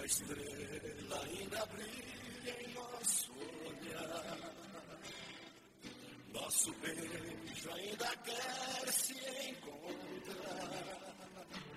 A estrela ainda brilha em nosso olhar. Nosso beijo ainda quer se encontrar.